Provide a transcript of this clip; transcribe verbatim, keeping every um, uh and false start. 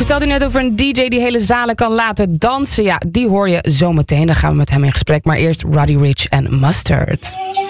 vertelde net over een D J die hele zalen kan laten dansen. Ja, die hoor je zometeen. Dan gaan we met hem in gesprek. Maar eerst Roddy Ricch en Mustard.